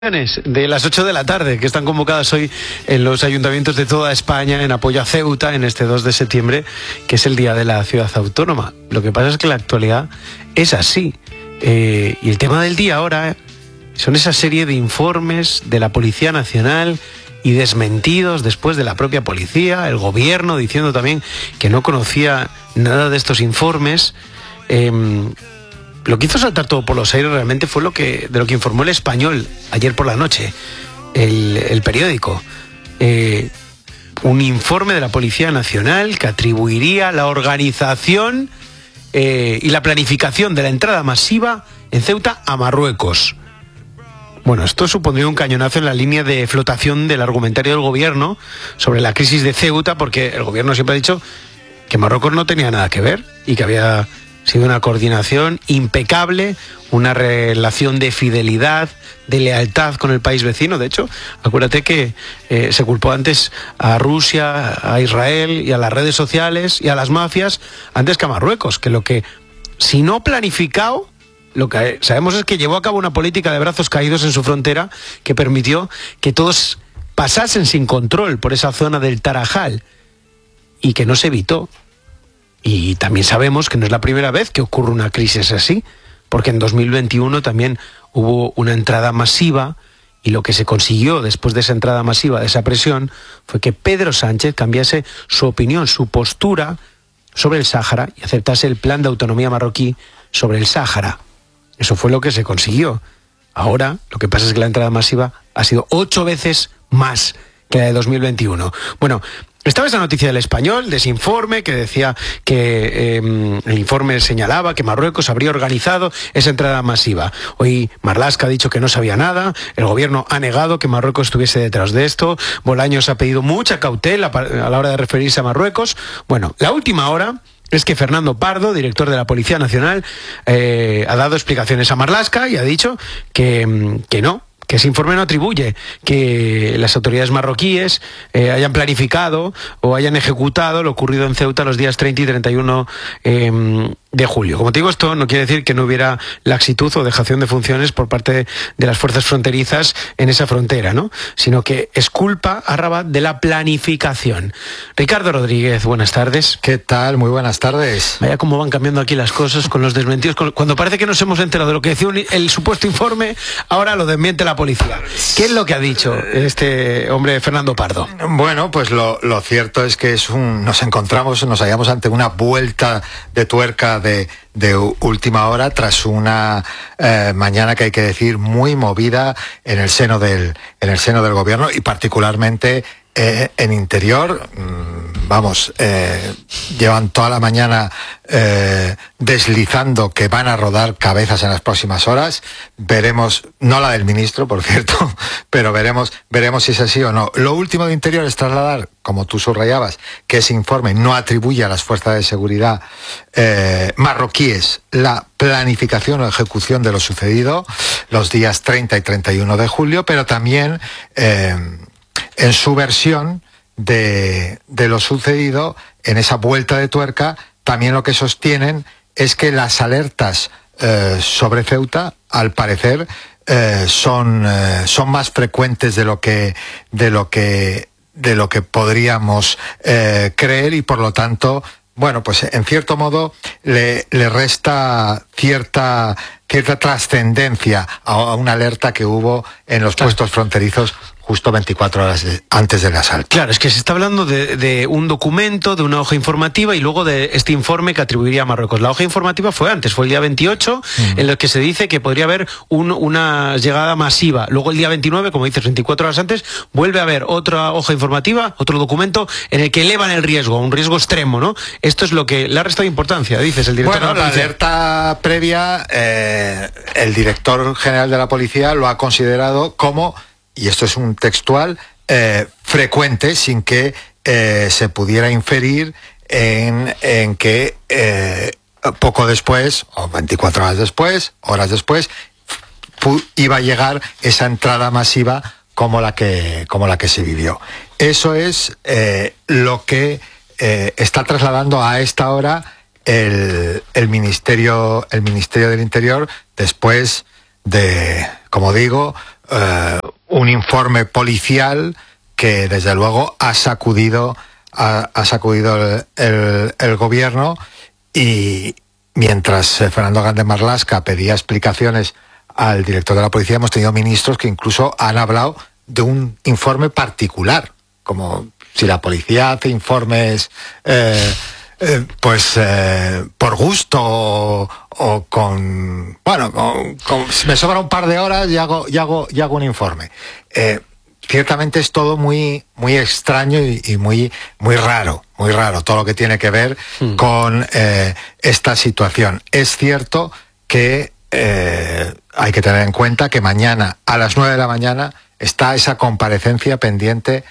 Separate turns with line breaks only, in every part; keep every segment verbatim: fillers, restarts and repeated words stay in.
De las ocho de la tarde, que están convocadas hoy en los ayuntamientos de toda España en apoyo a Ceuta en este dos de septiembre, que es el Día de la Ciudad Autónoma. Lo que pasa es que la actualidad es así. Eh, y el tema del día ahora son esa serie de informes de la Policía Nacional y desmentidos después de la propia policía, el gobierno diciendo también que no conocía nada de estos informes. Eh, Lo que hizo saltar todo por los aires realmente fue lo que de lo que informó El Español ayer por la noche, el, el periódico. Eh, un informe de la Policía Nacional que atribuiría la organización eh, y la planificación de la entrada masiva en Ceuta a Marruecos. Bueno, esto supondría un cañonazo en la línea de flotación del argumentario del gobierno sobre la crisis de Ceuta, porque el gobierno siempre ha dicho que Marruecos no tenía nada que ver y que había sido una coordinación impecable, una relación de fidelidad, de lealtad con el país vecino. De hecho, acuérdate que eh, se culpó antes a Rusia, a Israel y a las redes sociales y a las mafias antes que a Marruecos, que lo que, si no planificado, lo que sabemos es que llevó a cabo una política de brazos caídos en su frontera que permitió que todos pasasen sin control por esa zona del Tarajal y que no se evitó. Y también sabemos que no es la primera vez que ocurre una crisis así, porque en dos mil veintiuno también hubo una entrada masiva y lo que se consiguió después de esa entrada masiva, de esa presión, fue que Pedro Sánchez cambiase su opinión, su postura sobre el Sáhara y aceptase el plan de autonomía marroquí sobre el Sáhara. Eso fue lo que se consiguió. Ahora, lo que pasa es que la entrada masiva ha sido ocho veces más que la de dos mil veintiuno. Bueno, estaba esa noticia del Español, de ese informe que decía que eh, el informe señalaba que Marruecos habría organizado esa entrada masiva. Hoy Marlaska ha dicho que no sabía nada, el gobierno ha negado que Marruecos estuviese detrás de esto, Bolaños ha pedido mucha cautela a la hora de referirse a Marruecos. Bueno, la última hora es que Fernando Pardo, director de la Policía Nacional, eh, ha dado explicaciones a Marlaska y ha dicho que, que no, que ese informe no atribuye que las autoridades marroquíes eh, hayan planificado o hayan ejecutado lo ocurrido en Ceuta los días treinta y treinta y uno eh, de julio. Como te digo, esto no quiere decir que no hubiera laxitud o dejación de funciones por parte de las fuerzas fronterizas en esa frontera, ¿no? Sino que es culpa a Rabat de la planificación. Ricardo Rodríguez, buenas tardes.
¿Qué tal? Muy buenas tardes.
Vaya cómo van cambiando aquí las cosas con los desmentidos. Cuando parece que nos hemos enterado de lo que decía el supuesto informe, ahora lo desmiente la policía. ¿Qué es lo que ha dicho este hombre Fernando Pardo?
Bueno, pues lo, lo cierto es que es un, nos encontramos, nos hallamos ante una vuelta de tuerca de, de última hora tras una eh, mañana que hay que decir muy movida en el seno del, en el seno del gobierno y particularmente eh, en Interior. Vamos, eh, llevan toda la mañana eh, deslizando que van a rodar cabezas en las próximas horas. Veremos, no la del ministro, por cierto, pero veremos, veremos si es así o no. Lo último de Interior es trasladar, como tú subrayabas, que ese informe no atribuye a las fuerzas de seguridad eh, marroquíes la planificación o ejecución de lo sucedido los días treinta y treinta y uno de julio, pero también eh, en su versión De, de lo sucedido en esa vuelta de tuerca, también lo que sostienen es que las alertas eh, sobre Ceuta, al parecer, eh, son, eh, son más frecuentes de lo que, de lo que, de lo que podríamos eh, creer y por lo tanto, bueno, pues en cierto modo le, le resta cierta, cierta trascendencia a una alerta que hubo en los puestos fronterizos justo veinticuatro horas de, antes del asalto.
Claro, es que se está hablando de, de un documento, de una hoja informativa y luego de este informe que atribuiría a Marruecos. La hoja informativa fue antes, fue el día veintiocho, uh-huh. en el que se dice que podría haber un, una llegada masiva. Luego el día veintinueve, como dices, veinticuatro horas antes, vuelve a haber otra hoja informativa, otro documento en el que elevan el riesgo, un riesgo extremo, ¿no? Esto es lo que le ha restado importancia, dices el director.
Bueno,
de la,
la alerta previa, eh, el director general de la policía lo ha considerado como, y esto es un textual, eh, frecuente, sin que eh, se pudiera inferir en, en que eh, poco después, o veinticuatro horas después, horas después, iba a llegar esa entrada masiva como la que, como la que se vivió. Eso es eh, lo que eh, está trasladando a esta hora el, el, Ministerio, el Ministerio del Interior después de, como digo, eh, un informe policial que desde luego ha sacudido, ha, ha sacudido el, el, el gobierno, y mientras Fernando Grande Marlaska pedía explicaciones al director de la policía, hemos tenido ministros que incluso han hablado de un informe particular, como si la policía hace informes eh, eh, pues eh, por gusto o, o con, bueno, con, con, si me sobra un par de horas y hago, y hago, y hago un informe. Eh, ciertamente es todo muy, muy extraño y, y muy, muy raro, muy raro, todo lo que tiene que ver mm. con eh, esta situación. Es cierto que eh, hay que tener en cuenta que mañana a las nueve de la mañana está esa comparecencia pendiente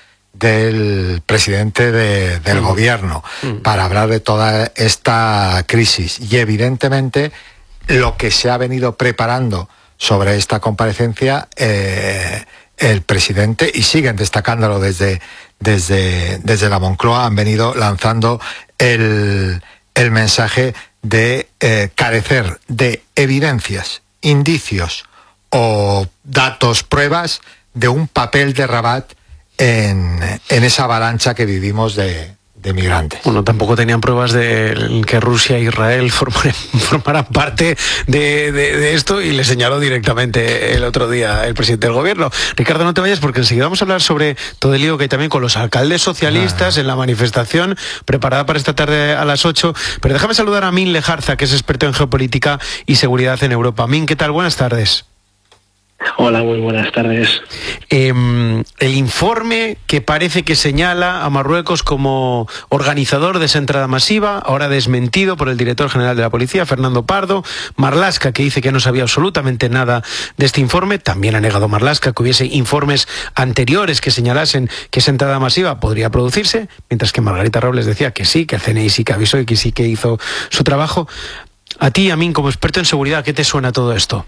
del presidente de, del mm. gobierno mm. para hablar de toda esta crisis, y evidentemente lo que se ha venido preparando sobre esta comparecencia eh, el presidente, y siguen destacándolo desde, desde, desde la Moncloa, han venido lanzando el, el mensaje de eh, carecer de evidencias, indicios o datos, pruebas de un papel de Rabat en, en esa avalancha que vivimos de, de migrantes.
Bueno, tampoco tenían pruebas de que Rusia e Israel formaran, formaran parte de, de, de esto, y le señaló directamente el otro día el presidente del gobierno. Ricardo, no te vayas, porque enseguida vamos a hablar sobre todo el lío que hay también con los alcaldes socialistas ah. en la manifestación preparada para esta tarde a las ocho. Pero déjame saludar a Min Lejarza, que es experto en geopolítica y seguridad en Europa. Min, ¿qué tal? Buenas tardes.
Hola, muy buenas tardes.
Eh, el informe que parece que señala a Marruecos como organizador de esa entrada masiva, ahora desmentido por el director general de la policía, Fernando Pardo. Marlaska, que dice que no sabía absolutamente nada de este informe. También ha negado Marlaska que hubiese informes anteriores que señalasen que esa entrada masiva podría producirse, mientras que Margarita Robles decía que sí, que el C N I sí que avisó y que sí que hizo su trabajo. A ti, a mí, como experto en seguridad, ¿qué te suena todo esto?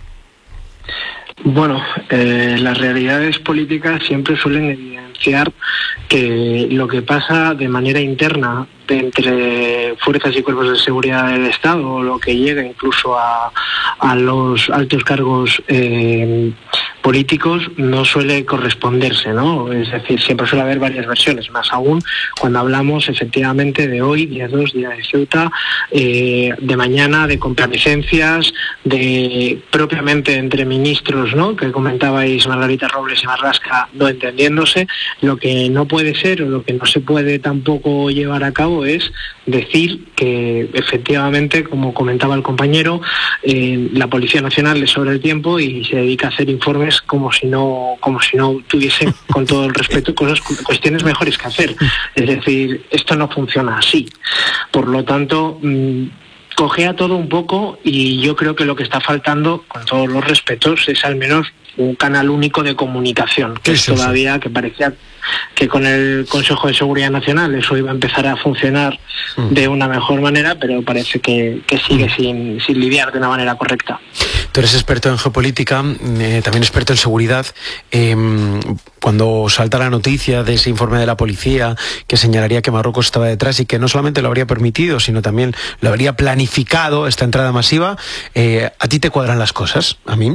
Bueno, eh, las realidades políticas siempre suelen evidenciar que lo que pasa de manera interna de entre fuerzas y cuerpos de seguridad del Estado, o lo que llega incluso a, a los altos cargos eh, políticos, no suele corresponderse, ¿no? Es decir, siempre suele haber varias versiones, más aún cuando hablamos efectivamente de hoy, día dos, día de Ceuta, eh, de mañana, de comparecencias, de propiamente entre ministros, ¿no?, que comentabais Margarita Robles y Marlaska no entendiéndose. Lo que no puede ser, o lo que no se puede tampoco llevar a cabo, es decir que efectivamente, como comentaba el compañero, eh, la Policía Nacional le sobra el tiempo y se dedica a hacer informes como si no como si no tuviese, con todo el respeto, cosas, cuestiones mejores que hacer. Es decir, esto no funciona así. Por lo tanto, mmm, cojea todo un poco, y yo creo que lo que está faltando, con todos los respetos, es al menos un canal único de comunicación, que es todavía, que parecía que con el Consejo de Seguridad Nacional eso iba a empezar a funcionar mm. de una mejor manera, pero parece que, que sigue mm. sin, sin lidiar de una manera correcta.
Tú eres experto en geopolítica, eh, también experto en seguridad. Eh, cuando salta la noticia de ese informe de la policía que señalaría que Marruecos estaba detrás y que no solamente lo habría permitido, sino también lo habría planificado, esta entrada masiva, eh, ¿a ti te cuadran las cosas? ¿A mí?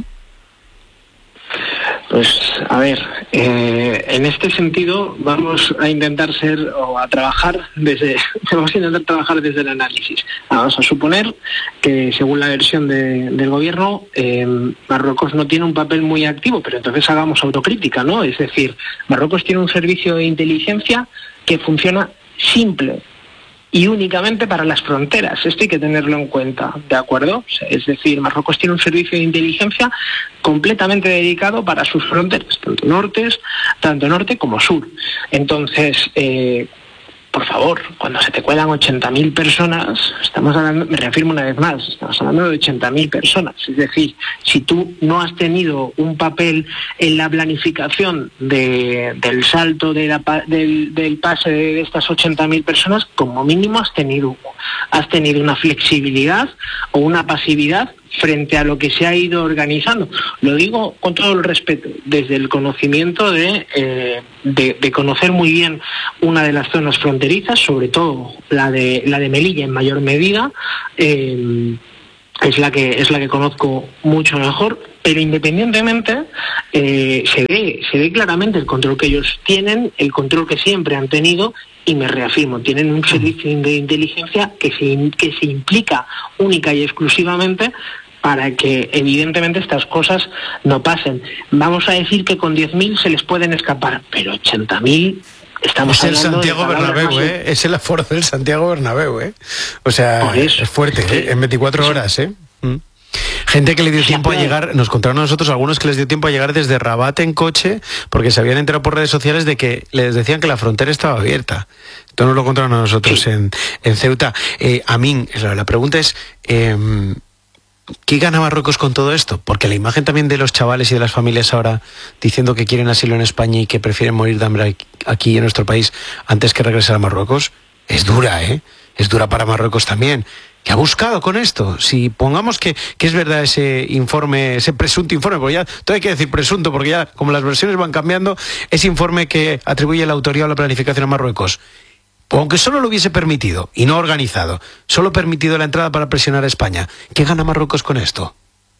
Pues, a ver, eh, en este sentido vamos a intentar ser, o a trabajar desde, vamos a intentar trabajar desde el análisis. Vamos a suponer que, según la versión de, del gobierno, eh, Marruecos no tiene un papel muy activo, pero entonces hagamos autocrítica, ¿no? Es decir, Marruecos tiene un servicio de inteligencia que funciona simple y únicamente para las fronteras. Esto hay que tenerlo en cuenta, ¿de acuerdo? Es decir, Marruecos tiene un servicio de inteligencia completamente dedicado para sus fronteras, tanto nortes, tanto norte como sur. Entonces, eh, por favor, cuando se te cuelan ochenta mil personas, estamos hablando, me reafirmo una vez más, estamos hablando de ochenta mil personas. Es decir, si tú no has tenido un papel en la planificación de, del salto de la, del, del pase de estas ochenta mil personas, como mínimo has tenido, has tenido una flexibilidad o una pasividad frente a lo que se ha ido organizando. Lo digo con todo el respeto, desde el conocimiento de, eh, de, de conocer muy bien una de las zonas fronterizas, sobre todo la de la de Melilla en mayor medida, eh, es la que es la que conozco mucho mejor. Pero independientemente, eh, se ve, se ve claramente el control que ellos tienen, el control que siempre han tenido, y me reafirmo, tienen un servicio de inteligencia que se, que se implica única y exclusivamente para que evidentemente estas cosas no pasen. Vamos a decir que con diez mil se les pueden escapar, pero ochenta mil... Estamos
es el Santiago Bernabéu, ¿eh? Es el aforo del Santiago Bernabéu, ¿eh? O sea, es, es fuerte, ¿eh? En veinticuatro horas, ¿eh? Mm. Gente que le dio tiempo a llegar, nos contaron a nosotros algunos que les dio tiempo a llegar desde Rabat en coche, porque se habían enterado por redes sociales de que les decían que la frontera estaba abierta. Esto nos lo contaron a nosotros sí. en, en Ceuta. Eh, Amin, la pregunta es... Eh, ¿qué gana Marruecos con todo esto? Porque la imagen también de los chavales y de las familias ahora diciendo que quieren asilo en España y que prefieren morir de hambre aquí en nuestro país antes que regresar a Marruecos es dura, ¿eh? Es dura para Marruecos también. ¿Qué ha buscado con esto? Si pongamos que, que es verdad ese informe, ese presunto informe, porque ya todo hay que decir presunto, porque ya como las versiones van cambiando, ese informe que atribuye la autoridad a la planificación a Marruecos, aunque solo lo hubiese permitido, y no organizado, solo permitido la entrada para presionar a España, ¿qué gana Marruecos con esto?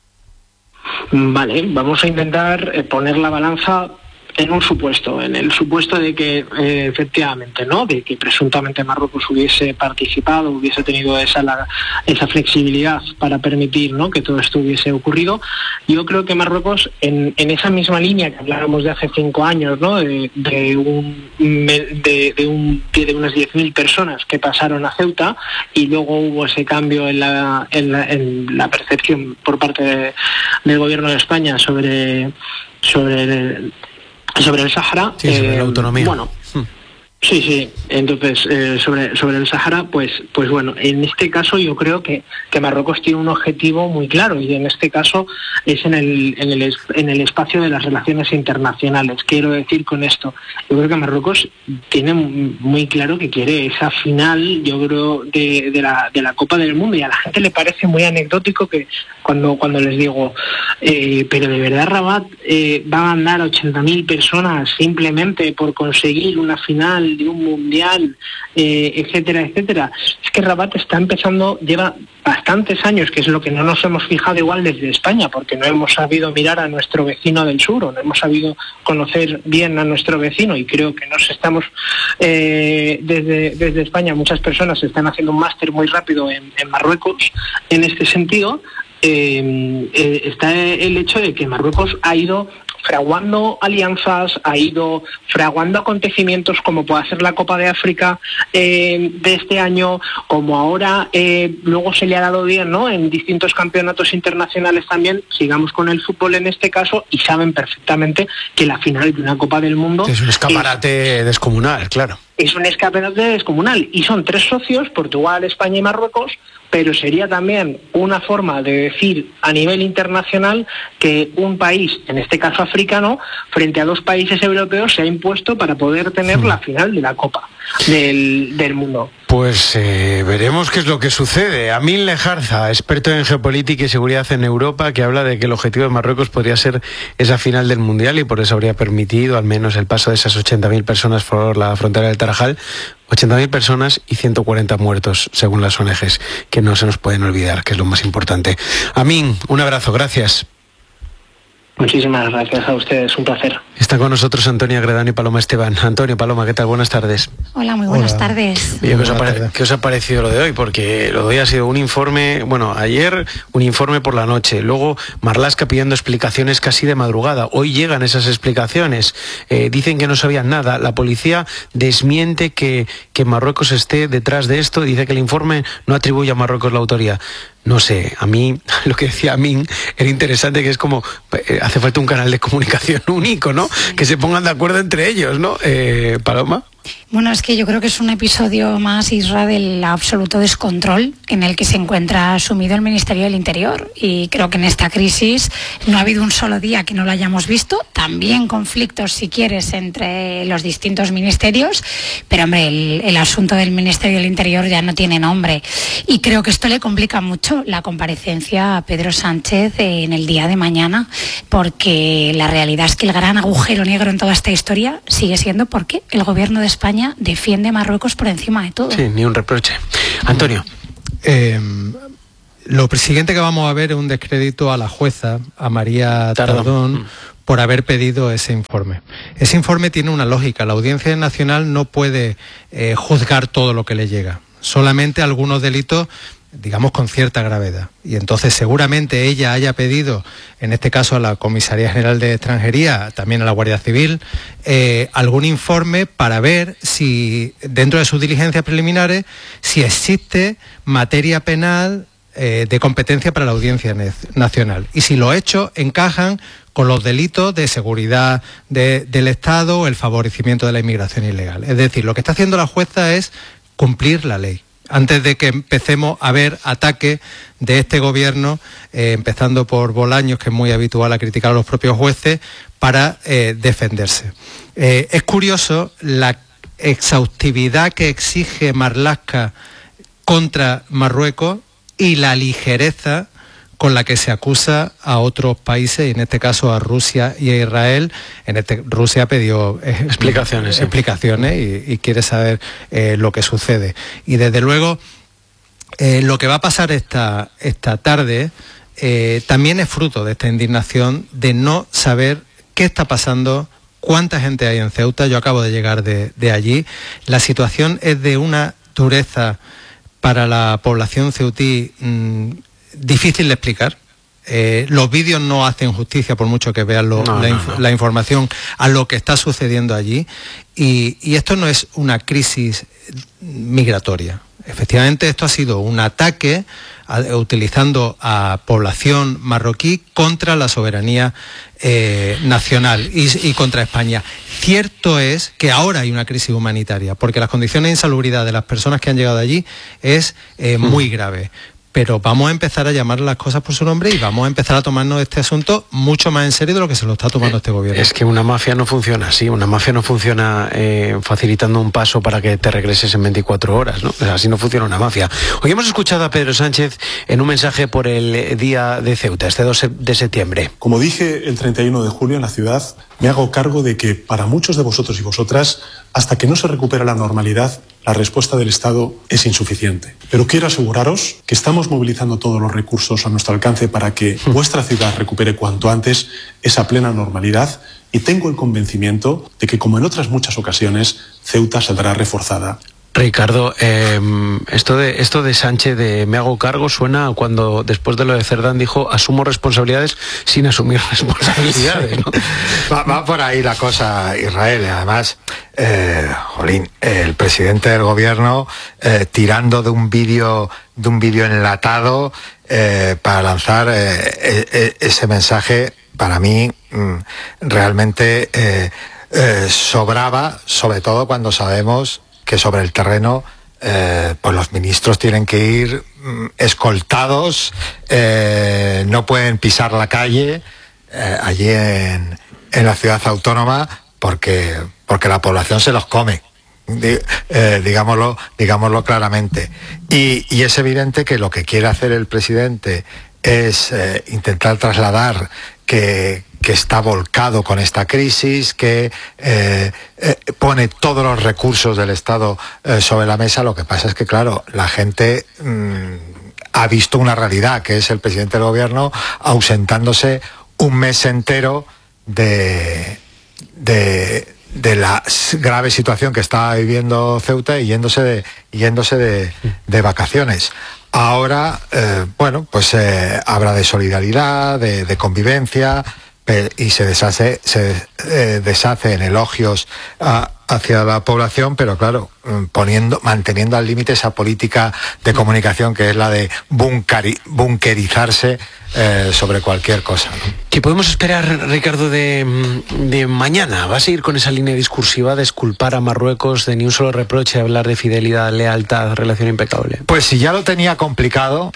Vale, vamos a intentar poner la balanza en un supuesto, en el supuesto de que eh, efectivamente, ¿no? De que presuntamente Marruecos hubiese participado, hubiese tenido esa la, esa flexibilidad para permitir, ¿no? Que todo esto hubiese ocurrido. Yo creo que Marruecos, en, en esa misma línea que hablábamos de hace cinco años, ¿no? De, de un de, de un de unas diez mil personas que pasaron a Ceuta y luego hubo ese cambio en la en la, en la percepción por parte de, del gobierno de España sobre sobre el, sobre el Sáhara,
sí, sobre eh, la autonomía.
Bueno, hmm. sí, sí. Entonces, eh, sobre sobre el Sáhara, pues, pues bueno, en este caso yo creo que, que Marruecos tiene un objetivo muy claro y en este caso es en el en el en el espacio de las relaciones internacionales. Quiero decir con esto, yo creo que Marruecos tiene muy claro que quiere esa final, yo creo, de, de la de la Copa del Mundo, y a la gente le parece muy anecdótico que cuando cuando les digo, eh, pero de verdad Rabat eh, va a mandar a ochenta mil personas simplemente por conseguir una final de un mundial, eh, etcétera, etcétera. Es que Rabat está empezando, lleva bastantes años, que es lo que no nos hemos fijado igual desde España, porque no hemos sabido mirar a nuestro vecino del sur, o no hemos sabido conocer bien a nuestro vecino, y creo que nos estamos, eh, desde, desde España, muchas personas están haciendo un máster muy rápido en, en Marruecos, en este sentido. Eh, eh, está el hecho de que Marruecos ha ido fraguando alianzas, ha ido fraguando acontecimientos como puede ser la Copa de África eh, de este año, como ahora eh, luego se le ha dado bien, ¿no? En distintos campeonatos internacionales también, sigamos con el fútbol en este caso, y saben perfectamente que la final de una Copa del Mundo
es un escaparate es, descomunal, claro.
Es un escaparate descomunal, y son tres socios, Portugal, España y Marruecos, pero sería también una forma de decir a nivel internacional que un país, en este caso africano, frente a dos países europeos se ha impuesto para poder tener la final de la Copa del, del mundo.
Pues eh, veremos qué es lo que sucede. Amin Lejarza, experto en geopolítica y seguridad en Europa, que habla de que el objetivo de Marruecos podría ser esa final del Mundial y por eso habría permitido al menos el paso de esas ochenta mil personas por la frontera del Tarajal. ochenta mil personas y ciento cuarenta muertos, según las O N Ges, que no se nos pueden olvidar, que es lo más importante. Amin, un abrazo, gracias.
Muchísimas gracias a ustedes, un placer.
Está con nosotros Antonia Gredano y Paloma Esteban. Antonio, Paloma, ¿qué tal? Buenas tardes.
Hola, muy buenas
Hola.
tardes.
Oye, ¿qué, os ha ¿Qué os ha parecido lo de hoy? Porque lo de hoy ha sido un informe, bueno, ayer un informe por la noche, luego Marlaska pidiendo explicaciones casi de madrugada. Hoy llegan esas explicaciones. Eh, dicen que no sabían nada. La policía desmiente que, que Marruecos esté detrás de esto. Dice que el informe no atribuye a Marruecos la autoría. No sé, a mí, lo que decía Amin era interesante, que es como, eh, hace falta un canal de comunicación único, ¿no? Sí. Que se pongan de acuerdo entre ellos, ¿no? Eh, Paloma.
Bueno, es que yo creo que es un episodio más, Isra, del absoluto descontrol en el que se encuentra sumido el Ministerio del Interior, y creo que en esta crisis no ha habido un solo día que no lo hayamos visto, también conflictos, si quieres, entre los distintos ministerios, pero hombre, el, el asunto del Ministerio del Interior ya no tiene nombre, y creo que esto le complica mucho la comparecencia a Pedro Sánchez en el día de mañana, porque la realidad es que el gran agujero negro en toda esta historia sigue siendo porque el gobierno de España defiende a Marruecos por encima de todo.
Sí, ni un reproche. Antonio.
Eh,
lo siguiente que vamos a ver es un descrédito a la jueza, a María
Tardón,
Tardón, por haber pedido ese informe. Ese informe tiene una lógica. La Audiencia Nacional no puede eh, juzgar todo lo que le llega, solamente algunos delitos, digamos, con cierta gravedad. Y entonces seguramente ella haya pedido, en este caso a la Comisaría General de Extranjería, también a la Guardia Civil, eh, algún informe para ver si, dentro de sus diligencias preliminares, si existe materia penal eh, de competencia para la Audiencia Nacional. Y si los hechos encajan con los delitos de seguridad de, del Estado o el favorecimiento de la inmigración ilegal. Es decir, lo que está haciendo la jueza es cumplir la ley, antes de que empecemos a ver ataques de este gobierno, eh, empezando por Bolaños, que es muy habitual a criticar a los propios jueces, para eh, defenderse. Eh, es curioso la exhaustividad que exige Marlaska contra Marruecos y la ligereza con la que se acusa a otros países, y en este caso a Rusia y a Israel. En este, Rusia ha pedido eh,
explicaciones, sí.
explicaciones y, y quiere saber eh, lo que sucede. Y desde luego, eh, lo que va a pasar esta, esta tarde eh, también es fruto de esta indignación de no saber qué está pasando, cuánta gente hay en Ceuta. Yo acabo de llegar de, de allí. La situación es de una dureza para la población ceutí mmm, difícil de explicar. Eh, los vídeos no hacen justicia, por mucho que vean lo,
no,
la,
no,
inf
no.
la información, a lo que está sucediendo allí. Y, y esto no es una crisis migratoria. Efectivamente, esto ha sido un ataque a, utilizando a población marroquí contra la soberanía eh, nacional y, y contra España. Cierto es que ahora hay una crisis humanitaria, porque las condiciones de insalubridad de las personas que han llegado allí es eh, muy grave. Pero vamos a empezar a llamar las cosas por su nombre y vamos a empezar a tomarnos este asunto mucho más en serio de lo que se lo está tomando este gobierno.
Es que una mafia no funciona así, una mafia no funciona eh, facilitando un paso para que te regreses en veinticuatro horas, ¿no? O sea, así no funciona una mafia. Hoy hemos escuchado a Pedro Sánchez en un mensaje por el Día de Ceuta, este dos de septiembre.
Como dije el treinta y uno de julio en la ciudad, me hago cargo de que para muchos de vosotros y vosotras, hasta que no se recupera la normalidad, la respuesta del Estado es insuficiente. Pero quiero aseguraros que estamos movilizando todos los recursos a nuestro alcance para que vuestra ciudad recupere cuanto antes esa plena normalidad, y tengo el convencimiento de que, como en otras muchas ocasiones, Ceuta saldrá reforzada.
Ricardo, eh, esto de esto de Sánchez de me hago cargo suena cuando después de lo de Cerdán dijo asumo responsabilidades sin asumir responsabilidades, ¿no?
va, va por ahí la cosa, Israel. Además, eh, jolín, el presidente del gobierno eh, tirando de un vídeo de un vídeo enlatado eh, para lanzar eh, eh, ese mensaje, para mí mm, realmente eh, eh, sobraba, sobre todo cuando sabemos que sobre el terreno eh, pues los ministros tienen que ir mm, escoltados, eh, no pueden pisar la calle eh, allí en, en la ciudad autónoma porque, porque la población se los come, di, eh, digámoslo, digámoslo claramente. Y, y es evidente que lo que quiere hacer el presidente es eh, intentar trasladar que, que está volcado con esta crisis, que eh, eh, pone todos los recursos del Estado eh, sobre la mesa. Lo que pasa es que, claro, la gente mmm, ha visto una realidad, que es el presidente del gobierno ausentándose un mes entero de, de, de la grave situación que está viviendo Ceuta y yéndose de, yéndose de, de vacaciones. Ahora, eh, bueno, pues eh, habla de solidaridad, de, de convivencia, eh, y se deshace, se eh, deshace en elogios a, hacia la población, pero claro, poniendo, manteniendo al límite esa política de comunicación que es la de bunkeri, bunkerizarse eh, sobre cualquier cosa, ¿no?
¿Qué podemos esperar, Ricardo, de, de mañana? ¿Vas a ir con esa línea discursiva de exculpar a Marruecos, de ni un solo reproche, hablar de fidelidad, lealtad, relación impecable?
Pues si ya lo tenía complicado,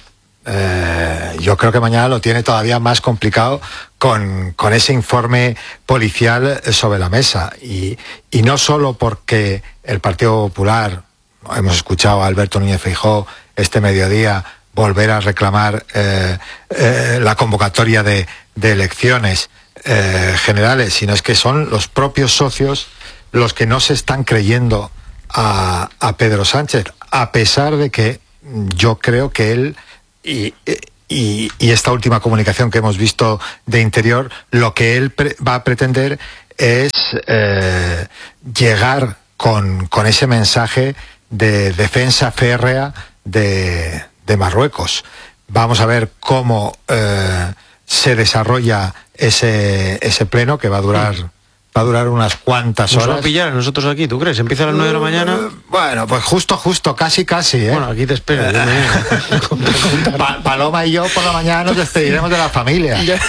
eh, yo creo que mañana lo tiene todavía más complicado con, con ese informe policial sobre la mesa. Y, y no solo porque el Partido Popular, hemos escuchado a Alberto Núñez Feijóo este mediodía volver a reclamar eh, eh, la convocatoria de, de elecciones eh, generales, sino es que son los propios socios los que no se están creyendo a, a Pedro Sánchez, a pesar de que yo creo que él y, y, y esta última comunicación que hemos visto de Interior, lo que él pre- va a pretender es eh, llegar con, con ese mensaje de defensa férrea de, de Marruecos. Vamos a ver cómo eh, se desarrolla ese, ese pleno, que va a durar... Sí. Va a durar unas cuantas horas.
¿Nos va a pillar a nosotros aquí, tú crees? ¿Empieza a las nueve de la mañana?
Bueno, pues justo, justo, casi, casi, ¿eh?
Bueno, aquí te espero.
pa Paloma y yo por la mañana nos despediremos de la familia.
Ya,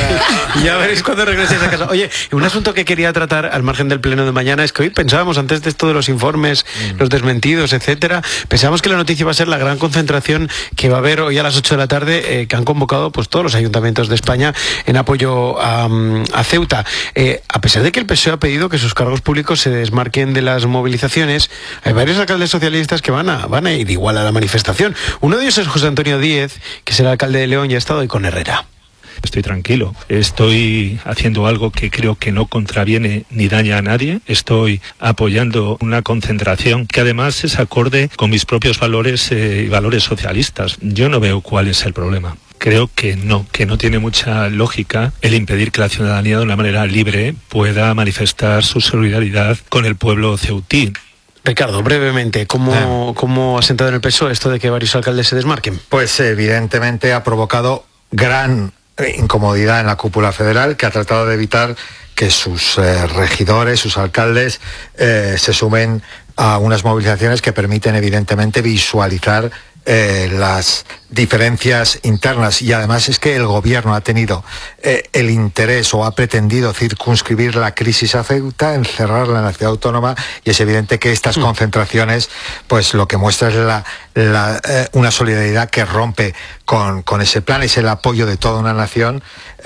ya veréis cuando regreséis a casa. Oye, un asunto que quería tratar al margen del pleno de mañana es que hoy pensábamos, antes de esto de los informes, mm. los desmentidos, etcétera, pensábamos que la noticia va a ser la gran concentración que va a haber hoy a las ocho de la tarde, eh, que han convocado pues todos los ayuntamientos de España en apoyo a, a Ceuta. Eh, a pesar de que el P S O E ha pedido que sus cargos públicos se desmarquen de las movilizaciones, hay varios alcaldes socialistas que van a, van a ir igual a la manifestación. Uno de ellos es José Antonio Díez, que será alcalde de León y ha estado hoy con Herrera.
Estoy tranquilo, estoy haciendo algo que creo que no contraviene ni daña a nadie, estoy apoyando una concentración que además es acorde con mis propios valores eh, y valores socialistas. Yo no veo cuál es el problema. Creo que no, que no tiene mucha lógica el impedir que la ciudadanía de una manera libre pueda manifestar su solidaridad con el pueblo ceutí.
Ricardo, brevemente, ¿cómo, ah. ¿cómo ha sentado en el P S O E esto de que varios alcaldes se desmarquen?
Pues evidentemente ha provocado gran incomodidad en la cúpula federal, que ha tratado de evitar que sus eh, regidores, sus alcaldes, eh, se sumen a unas movilizaciones que permiten evidentemente visualizar Eh, las diferencias internas. Y además es que el gobierno ha tenido eh, el interés o ha pretendido circunscribir la crisis a Ceuta, encerrarla en la ciudad autónoma, y es evidente que estas mm. concentraciones pues lo que muestra es la, la, eh, una solidaridad que rompe con, con ese plan, es el apoyo de toda una nación,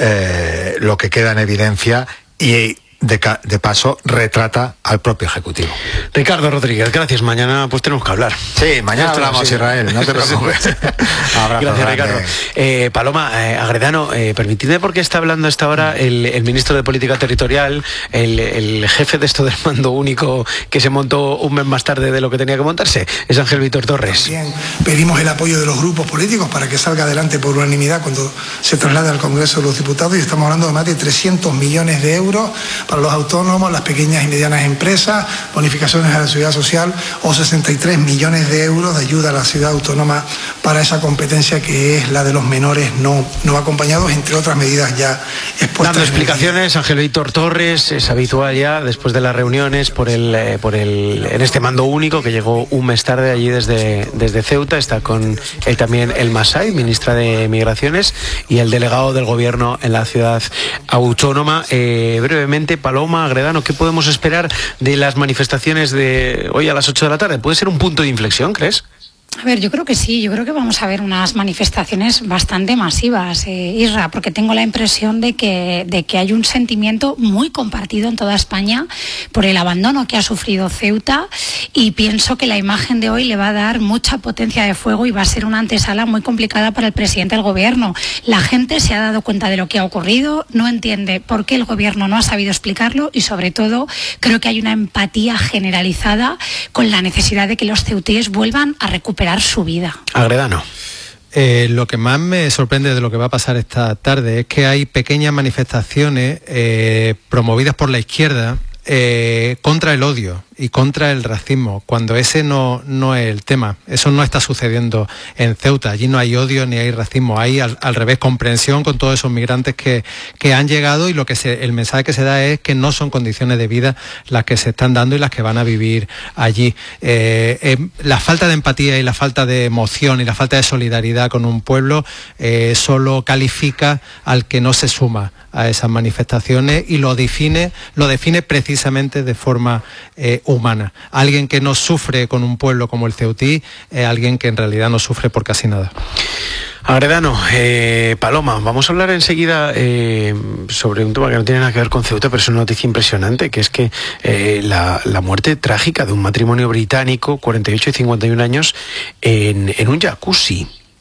eh, lo que queda en evidencia y De, de paso retrata al propio Ejecutivo.
Ricardo Rodríguez, gracias. Mañana pues tenemos que hablar.
Sí, mañana Esto hablamos, sí. Israel, no te preocupes.
Abrazo, gracias, grande. Ricardo. Eh, Paloma, eh, Agredano, eh, permitidme porque está hablando hasta ahora el, el ministro de Política Territorial, el, el jefe de esto del mando único que se montó un mes más tarde de lo que tenía que montarse, es Ángel Víctor Torres.
También pedimos el apoyo de los grupos políticos para que salga adelante por unanimidad cuando se traslade al Congreso de los Diputados, y estamos hablando de más de trescientos millones de euros para los autónomos, las pequeñas y medianas empresas, bonificaciones a la seguridad social, o sesenta y tres millones de euros de ayuda a la ciudad autónoma para esa competencia que es la de los menores no, no acompañados, entre otras medidas ya expuestas.
Dando explicaciones, Ángel Víctor Torres, es habitual ya después de las reuniones por el, eh, por el, en este mando único que llegó un mes tarde allí desde, desde Ceuta. Está con él también el Masai, ministra de Migraciones, y el delegado del gobierno en la ciudad autónoma. Eh, brevemente, Paloma, Agredano, ¿qué podemos esperar de las manifestaciones de hoy a las ocho de la tarde? ¿Puede ser un punto de inflexión, crees?
A ver, yo creo que sí, yo creo que vamos a ver unas manifestaciones bastante masivas, eh, Isra, porque tengo la impresión de que, de que hay un sentimiento muy compartido en toda España por el abandono que ha sufrido Ceuta, y pienso que la imagen de hoy le va a dar mucha potencia de fuego y va a ser una antesala muy complicada para el presidente del gobierno. La gente se ha dado cuenta de lo que ha ocurrido, no entiende por qué el gobierno no ha sabido explicarlo, y sobre todo creo que hay una empatía generalizada con la necesidad de que los ceutíes vuelvan a recuperar su vida.
Agredano.
Eh, lo que más me sorprende de lo que va a pasar esta tarde es que hay pequeñas manifestaciones eh, promovidas por la izquierda eh, contra el odio y contra el racismo, cuando ese no, no es el tema. Eso no está sucediendo en Ceuta. Allí no hay odio ni hay racismo, hay al, al revés comprensión con todos esos migrantes que, que han llegado, y lo que se, el mensaje que se da es que no son condiciones de vida las que se están dando y las que van a vivir allí. Eh, eh, la falta de empatía y la falta de emoción y la falta de solidaridad con un pueblo eh, solo califica al que no se suma a esas manifestaciones, y lo define, lo define precisamente de forma eh, humana. Alguien que no sufre con un pueblo como el ceutí es alguien que en realidad no sufre por casi nada.
Agredano, eh, Paloma, vamos a hablar enseguida eh, sobre un tema que no tiene nada que ver con Ceuta, pero es una noticia impresionante, que es que eh, la, la muerte trágica de un matrimonio británico, cuarenta y ocho y cincuenta y un años, en, en un jacuzzi.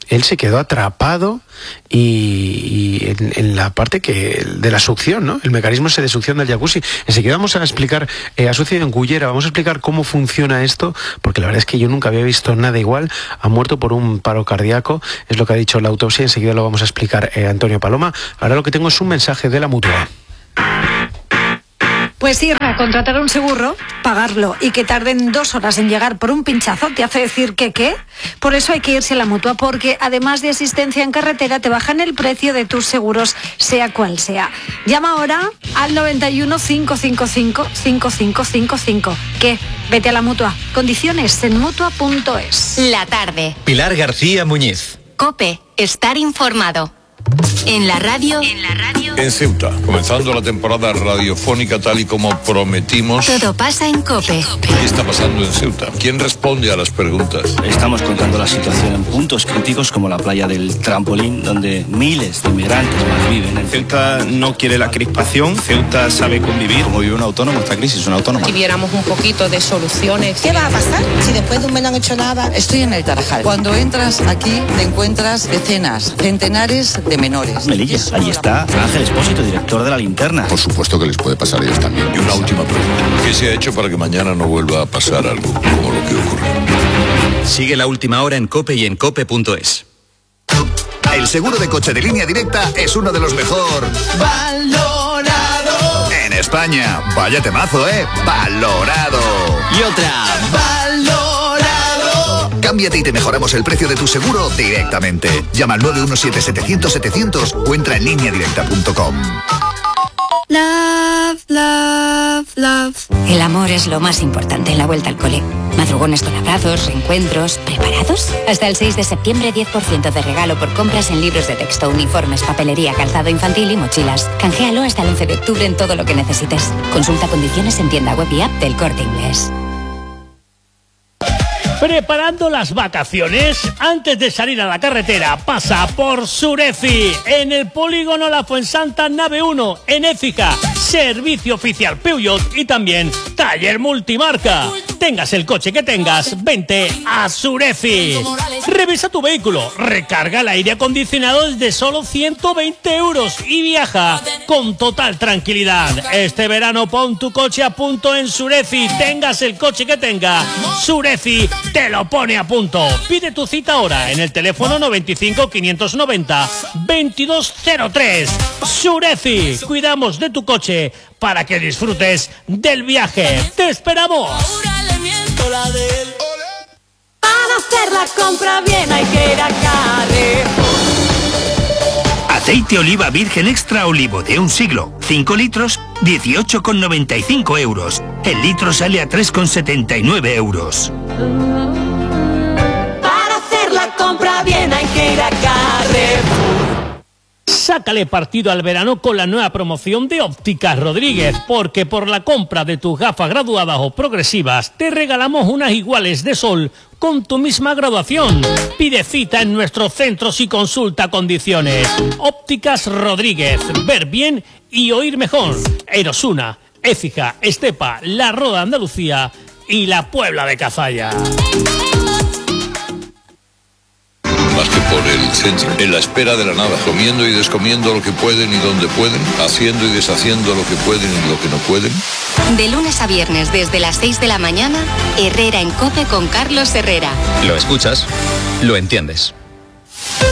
él se quedó atrapado y, y en, en la parte que de la succión, ¿no? El mecanismo ese de succión del jacuzzi. Enseguida vamos a explicar, eh, ha sucedido en Cullera, vamos a explicar cómo funciona esto, porque la verdad es que yo nunca había visto nada igual. Ha muerto por un paro cardíaco, es lo que ha dicho la autopsia, enseguida lo vamos a explicar eh, Antonio Paloma. Ahora lo que tengo es un mensaje de la Mutua.
Pues ir a contratar un seguro, pagarlo y que tarden dos horas en llegar por un pinchazo, ¿te hace decir que qué? Por eso hay que irse a la Mutua, porque además de asistencia en carretera te bajan el precio de tus seguros, sea cual sea. Llama ahora al noventa y uno, cinco cinco cinco, cinco cinco cinco cinco. ¿Qué? Vete a la Mutua. Condiciones en mutua punto es.
La tarde.
Pilar García Muñiz.
COPE. Estar informado. En la radio. En la radio.
En Ceuta, comenzando la temporada radiofónica tal y como prometimos.
Todo pasa en COPE.
¿Qué está pasando en Ceuta? ¿Quién responde a las preguntas?
Estamos contando la situación en puntos críticos como la playa del Trampolín, donde miles de inmigrantes malviven.
Ceuta no quiere la crispación, Ceuta sabe convivir.
Como vive un autónomo, esta crisis es un autónomo.
Si viéramos un poquito de soluciones.
¿Qué va a pasar si después de un mes no han hecho nada?
Estoy en el Tarajal. Cuando entras aquí te encuentras decenas, centenares de menores.
Melilla, ahí está Ángel Espósito, director de La Linterna.
Por supuesto que les puede pasar a ellos también. Y una última pregunta. ¿Qué se ha hecho para que mañana no vuelva a pasar algo como lo que ocurrió?
Sigue La Última Hora en COPE y en cope punto es.
El seguro de coche de Línea Directa es uno de los mejor valorado en España. Vaya temazo, ¿eh? Valorado.
Y otra.
Valorado. Cámbiate y te mejoramos el precio de tu seguro directamente. Llama al nueve uno siete, setecientos, setecientos o entra en línea directa punto com.
Love, love, love. El amor es lo más importante en la vuelta al cole. Madrugones con abrazos, reencuentros. ¿Preparados? Hasta el seis de septiembre, diez por ciento de regalo por compras en libros de texto, uniformes, papelería, calzado infantil y mochilas. Canjealo hasta el once de octubre en todo lo que necesites. Consulta condiciones en tienda web y app del Corte Inglés.
Preparando las vacaciones, antes de salir a la carretera, pasa por Surefi, en el polígono La Fuensanta Nave uno, en Écija, servicio oficial Peugeot y también taller multimarca. Tengas el coche que tengas, vente a Surefi. Revisa tu vehículo, recarga el aire acondicionado desde solo ciento veinte euros y viaja con total tranquilidad. Este verano pon tu coche a punto en Surefi, tengas el coche que tenga, Surefi te lo pone a punto. Pide tu cita ahora en el teléfono noventa y cinco, quinientos noventa, veintidós cero tres. Surefi, cuidamos de tu coche para que disfrutes del viaje. ¡Te esperamos!
Para hacer la compra bien hay que ir a Carrefour.
Aceite oliva virgen extra olivo de un siglo, cinco litros, dieciocho con noventa y cinco euros. El litro sale a tres con setenta y nueve euros.
Para hacer la compra bien hay que ir a Carrefour.
Sácale partido al verano con la nueva promoción de Ópticas Rodríguez, porque por la compra de tus gafas graduadas o progresivas te regalamos unas iguales de sol con tu misma graduación. Pide cita en nuestros centros y consulta condiciones. Ópticas Rodríguez, ver bien y oír mejor. Erosuna, Écija, Estepa, La Roda Andalucía y la Puebla de Cazalla.
Más que por el centro, en la espera de la nada, comiendo y descomiendo lo que pueden y donde pueden, haciendo y deshaciendo lo que pueden y lo que no pueden.
De lunes a viernes desde las seis de la mañana, Herrera en COPE con Carlos Herrera.
Lo escuchas, lo entiendes.